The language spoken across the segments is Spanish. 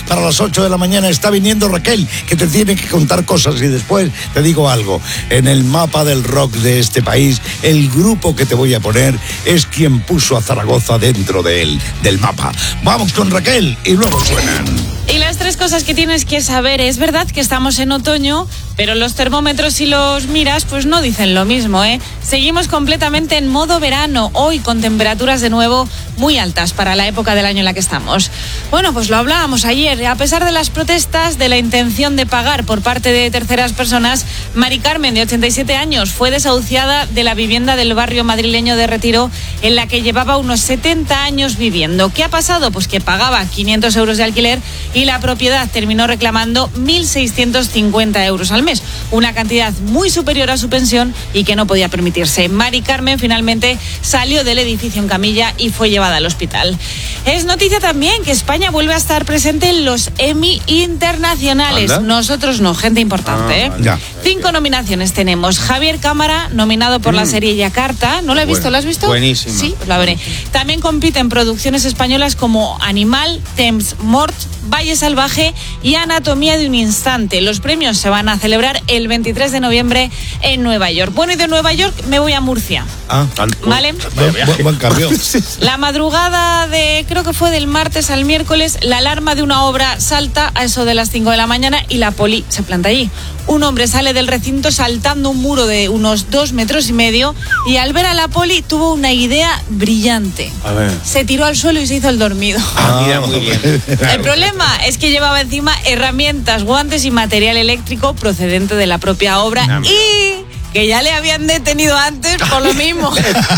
para las 8 de la mañana. Está viniendo Raquel, que te tiene que contar cosas. Y después te digo algo. En el mapa del rock de este país, el grupo que te voy a poner es quien puso a Zaragoza dentro del mapa. Vamos con Raquel y luego suenan. Y las 3 cosas que tienes que saber: es verdad que estamos en otoño, pero los termómetros, si los miras, pues no dicen lo mismo, ¿eh? Seguimos completamente en modo verano, hoy con temperaturas de nuevo muy altas para la época del año en la que estamos. Bueno, pues lo hablábamos ayer. A pesar de las protestas, de la intención de pagar por parte de terceras personas, Mari Carmen, de 87 años, fue desahuciada de la vivienda del barrio madrileño de Retiro, en la que llevaba unos 70 años viviendo. ¿Qué ha pasado? Pues que pagaba 500 euros de alquiler y la propiedad terminó reclamando 1.650 euros al mes, una cantidad muy superior a su pensión y que no podía permitirse. Mari Carmen finalmente salió del edificio en camilla y fue llevada al hospital. Es noticia también que España vuelve a estar presente en los Emmy internacionales. ¿Anda? Nosotros no, gente importante, ¿eh? Ya. 5 nominaciones tenemos. Javier Cámara, nominado por la serie Yakarta. ¿No lo he visto? ¿Lo has visto? Buenísimo. Sí, pues la veré. También compiten producciones españolas como Animal, Temps Mort, Valle Salvaje y Anatomía de un Instante. Los premios se van a celebrar el 23 de noviembre en Nueva York. Bueno, y de Nueva York me voy a Murcia. ¿Vale? Buen cambio. La madrugada de, creo que fue del martes al miércoles, la alarma de una obra salta a eso de las 5 de la mañana y la poli se planta allí. Un hombre sale del recinto saltando un muro de unos 2,5 metros y al ver a la poli tuvo una idea brillante. A ver. Se tiró al suelo y se hizo el dormido. Mira, muy bien. El problema es que llevaba encima herramientas, guantes y material eléctrico procedente de la propia obra y que ya le habían detenido antes por lo mismo.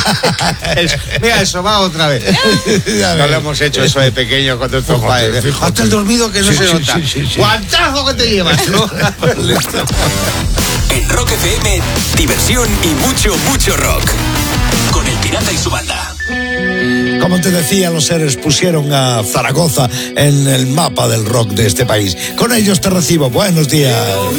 Mira, eso va otra vez. No lo hemos hecho eso de pequeño con nuestros padres. Hasta el dormido que no se nota. Sí. ¡Guantazo que te llevas, ¿no? En Rock FM, diversión y mucho, mucho rock. Con El Pirata y su banda. Como te decía, los seres pusieron a Zaragoza en el mapa del rock de este país. Con ellos te recibo. Buenos días.